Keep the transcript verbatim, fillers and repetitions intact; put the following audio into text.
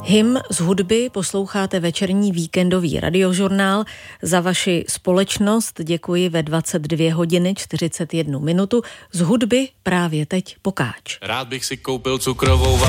Hymn z hudby posloucháte večerní víkendový radiožurnál. Za vaši společnost děkuji ve dvacet dvě hodiny čtyřicet jedna minutu. Z hudby právě teď Pokáč. Rád bych si koupil cukrovou